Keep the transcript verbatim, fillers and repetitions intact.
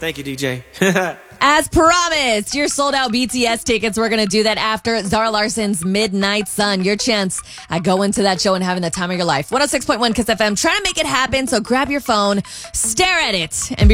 Thank you, D J. As promised, your sold out B T S tickets. We're going to do that after Zara Larson's Midnight Sun. Your chance at going to that show and having the time of your life. one oh six point one Kiss F M. Trying to make it happen. So grab your phone, stare at it, and be